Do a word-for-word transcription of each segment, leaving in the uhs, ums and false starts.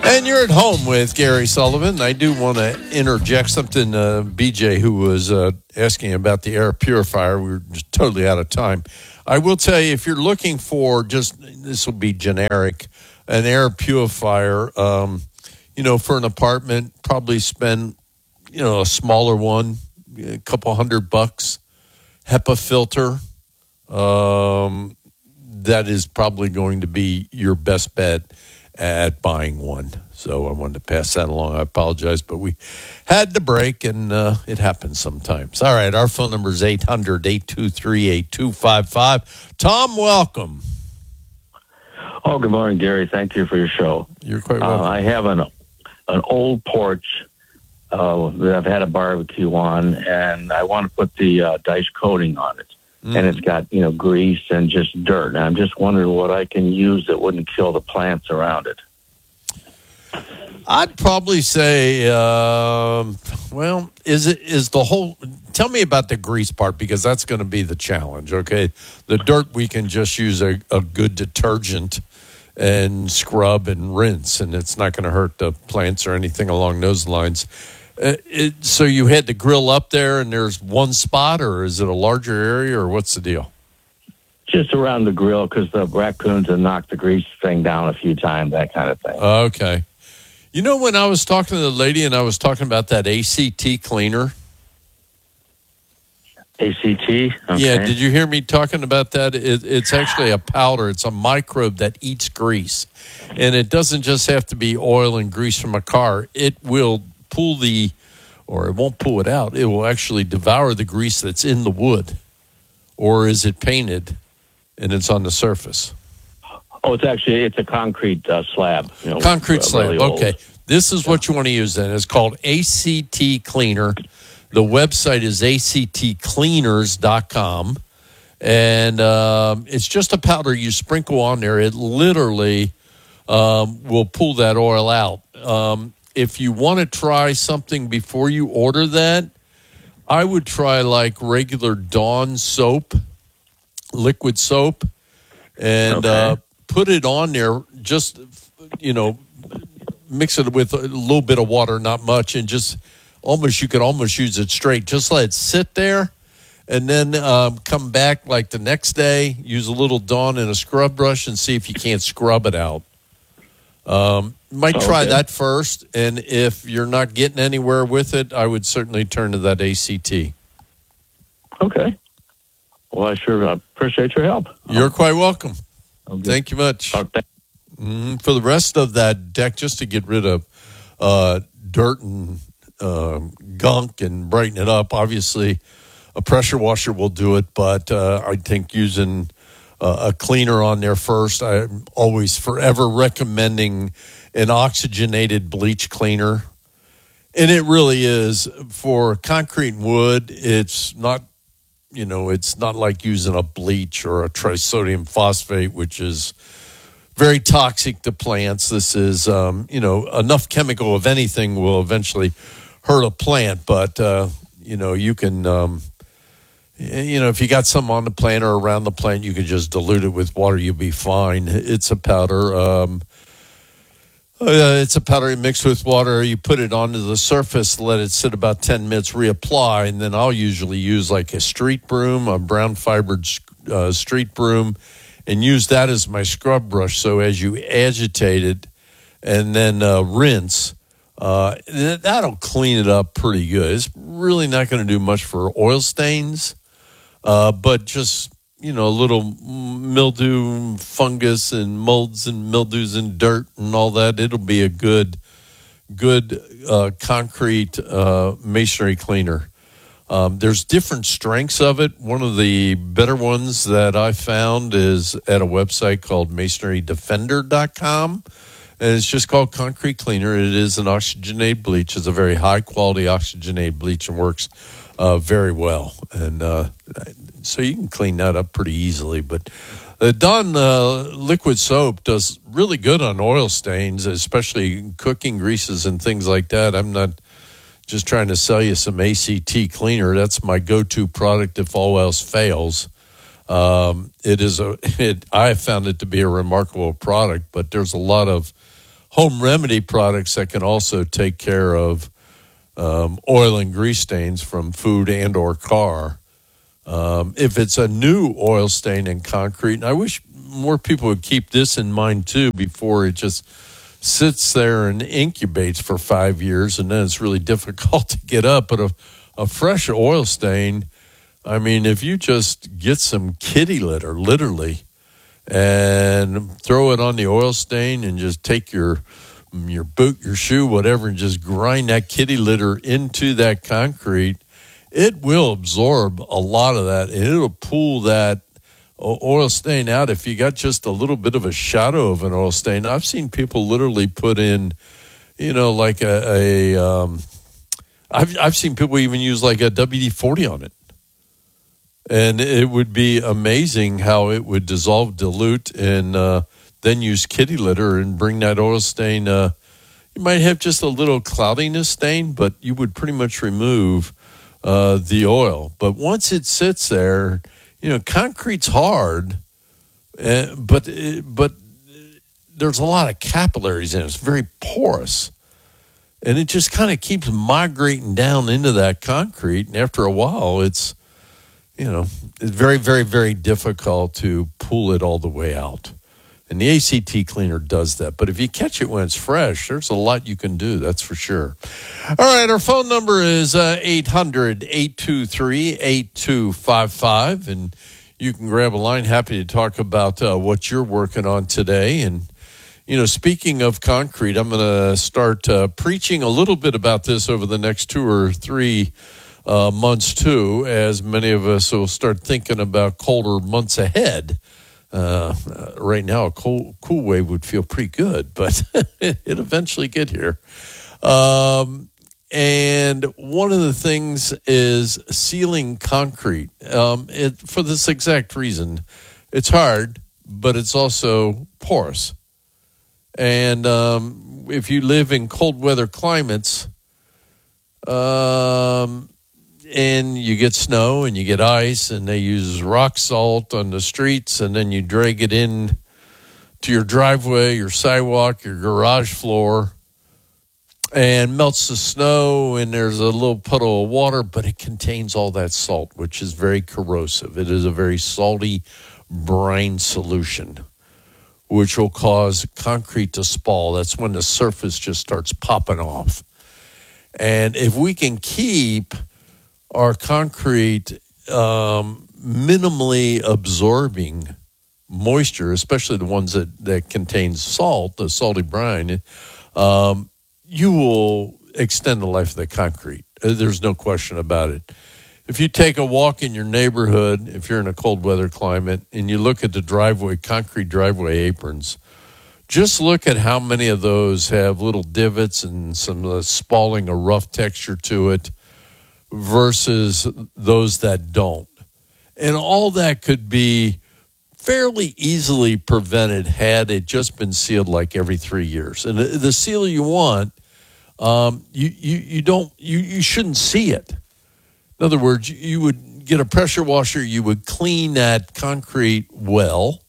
And you're at home with Gary Sullivan. I do want to interject something, uh, B J, who was uh, asking about the air purifier. We were just totally out of time. I will tell you, if you're looking for just, this will be generic, an air purifier, um, you know, for an apartment, probably spend, you know, a smaller one, a couple hundred bucks. HEPA filter, um, that is probably going to be your best bet at buying one. So I wanted to pass that along. I apologize, but we had to break, and uh, it happens sometimes. All right, our phone number is eight hundred, eight two three, eight two five five. Tom, welcome. Oh, good morning, Gary. Thank you for your show. You're quite welcome. Uh, I have an an old porch uh, that I've had a barbecue on, and I want to put the uh, dice coating on it. Mm. And it's got, you know, grease and just dirt. And I'm just wondering what I can use that wouldn't kill the plants around it. I'd probably say, um, well, is it is the whole? Tell me about the grease part, because that's going to be the challenge. Okay, the dirt, we can just use a, a good detergent and scrub and rinse, and it's not going to hurt the plants or anything along those lines. Uh, it, so you had the grill up there, and there's one spot, or is it a larger area, or what's the deal? Just around the grill, because the raccoons have knocked the grease thing down a few times, that kind of thing. Okay. You know, when I was talking to the lady and I was talking about that A C T cleaner? A C T? Okay. Yeah, did you hear me talking about that? It, it's actually a powder. It's a microbe that eats grease. And it doesn't just have to be oil and grease from a car. It will pull the, or it won't pull it out. It will actually devour the grease that's in the wood. Or is it painted and it's on the surface? Oh, it's actually, it's a concrete uh, slab. You know, concrete uh, slab, really okay. This is what you want to use then. It's called A C T Cleaner. The website is A C T cleaners dot com. And um, it's just a powder you sprinkle on there. It literally um, will pull that oil out. Um, if you want to try something before you order that, I would try like regular Dawn soap, liquid soap, and okay. uh, put it on there. Just, you know, mix it with a little bit of water, not much, and just almost, you could almost use it straight. Just let it sit there, and then um, come back like the next day, use a little Dawn and a scrub brush and see if you can't scrub it out. Um, might try okay. that first, and if you're not getting anywhere with it, I would certainly turn to that A C T. Okay. Well, I sure appreciate your help. You're quite welcome. Okay. Thank you much. Okay. Mm, for the rest of that deck, just to get rid of uh, dirt and uh, gunk and brighten it up, obviously a pressure washer will do it, but uh, I think using uh, a cleaner on there first. I'm always forever recommending an oxygenated bleach cleaner. And it really is, for concrete and wood, it's not, you know, it's not like using a bleach or a trisodium phosphate, which is very toxic to plants. This is, um, you know, enough chemical of anything will eventually hurt a plant. But, uh, you know, you can, um, you know, if you got some on the plant or around the plant, you can just dilute it with water. You'll be fine. It's a powder. Um, uh, it's a powder mixed with water. You put it onto the surface, let it sit about ten minutes, reapply. And then I'll usually use like a street broom, a brown fibered uh, street broom, and use that as my scrub brush. So as you agitate it and then uh, rinse, uh, that'll clean it up pretty good. It's really not going to do much for oil stains, uh, but just, you know, a little mildew, fungus, and molds and mildews and dirt and all that. It'll be a good, good uh, concrete uh, masonry cleaner. Um, there's different strengths of it. One of the better ones that I found is at a website called masonry defender dot com, and it's just called Concrete Cleaner. It is an oxygenated bleach. It's a very high-quality oxygenated bleach and works uh, very well. And uh, so you can clean that up pretty easily. But uh, Dawn uh, liquid soap does really good on oil stains, especially cooking greases and things like that. I'm not just trying to sell you some A C T cleaner. That's my go-to product if all else fails. Um, it is a, it, I have found it to be a remarkable product, but there's a lot of home remedy products that can also take care of um, oil and grease stains from food and or car. Um, if it's a new oil stain in concrete, and I wish more people would keep this in mind too before it just sits there and incubates for five years and then it's really difficult to get up. But a, a fresh oil stain, I mean, if you just get some kitty litter, literally, and throw it on the oil stain and just take your your boot, your shoe, whatever, and just grind that kitty litter into that concrete, it will absorb a lot of that, and it'll pull that oil stain out. If you got just a little bit of a shadow of an oil stain, I've seen people literally put in, you know, like a, a um, I've I've seen people even use like a W D forty on it. And it would be amazing how it would dissolve, dilute, and uh, then use kitty litter and bring that oil stain. Uh, you might have just a little cloudiness stain, but you would pretty much remove uh, the oil. But once it sits there, you know, concrete's hard, uh, but but there's a lot of capillaries in it. It's very porous. And it just kind of keeps migrating down into that concrete. And after a while, it's, you know, it's very, very, very difficult to pull it all the way out. And the A C T cleaner does that. But if you catch it when it's fresh, there's a lot you can do, that's for sure. All right, our phone number is uh, eight hundred, eight two three, eight two five five. And you can grab a line. Happy to talk about uh, what you're working on today. And, you know, speaking of concrete, I'm going to start uh, preaching a little bit about this over the next two or three Uh, months too, as many of us will start thinking about colder months ahead. Uh, uh, right now, a cool, cool wave would feel pretty good, but it eventually get here. Um, and one of the things is sealing concrete. Um, it, for this exact reason, it's hard, but it's also porous. And um, if you live in cold weather climates, um, and you get snow and you get ice and they use rock salt on the streets and then you drag it in to your driveway, your sidewalk, your garage floor, and melts the snow and there's a little puddle of water, but it contains all that salt, which is very corrosive. It is a very salty brine solution, which will cause concrete to spall. That's when the surface just starts popping off. And if we can keep our concrete um, minimally absorbing moisture, especially the ones that, that contain salt, the salty brine, um, you will extend the life of the concrete. There's no question about it. If you take a walk in your neighborhood, if you're in a cold weather climate, and you look at the driveway, concrete driveway aprons, just look at how many of those have little divots and some uh, spalling, a rough texture to it, versus those that don't. And all that could be fairly easily prevented had it just been sealed like every three years. And the, the seal you want, um, you, you, you don't, you, you shouldn't see it. In other words, you would get a pressure washer, you would clean that concrete well,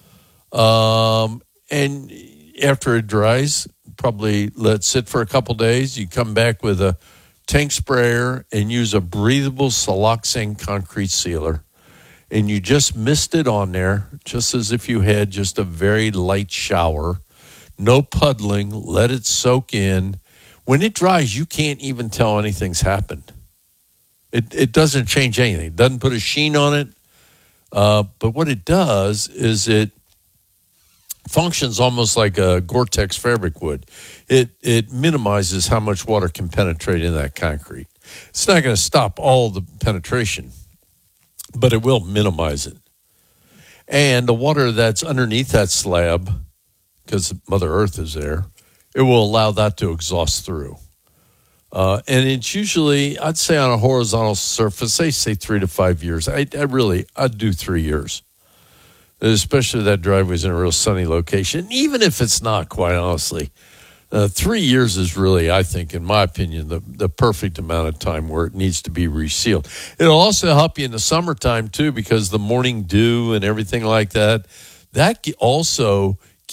um, and after it dries, probably let it sit for a couple days. You come back with a tank sprayer and use a breathable siloxane concrete sealer, and you just mist it on there just as if you had just a very light shower. No puddling. Let it soak in. When it dries, you can't even tell anything's happened. It it doesn't change anything. It doesn't put a sheen on it. Uh, but what it does is it functions almost like a Gore-Tex fabric would. It it minimizes how much water can penetrate in that concrete. It's not going to stop all the penetration, but it will minimize it. And the water that's underneath that slab, because Mother Earth is there, it will allow that to exhaust through. Uh, and it's usually, I'd say on a horizontal surface, they say three to five years. I, I really, I'd do three years. Especially if that driveway's in a real sunny location. Even if it's not, quite honestly, uh, three years is really, I think, in my opinion, the, the perfect amount of time where it needs to be resealed. It'll also help you in the summertime, too, because the morning dew and everything like that, that also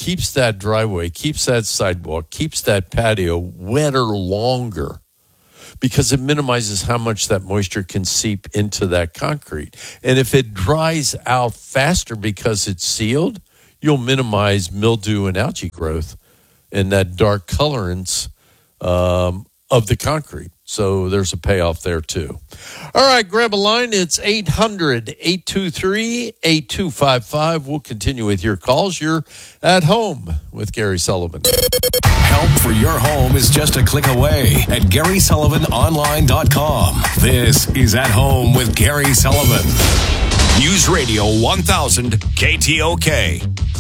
keeps that driveway, keeps that sidewalk, keeps that patio wetter longer because it minimizes how much that moisture can seep into that concrete. And if it dries out faster because it's sealed, you'll minimize mildew and algae growth and that dark colorance um, of the concrete. So there's a payoff there, too. All right, grab a line. It's eight hundred, eight two three, eight two five five. We'll continue with your calls. You're at home with Gary Sullivan. Help for your home is just a click away at Gary Sullivan Online dot com. This is At Home with Gary Sullivan. News Radio one thousand K T O K.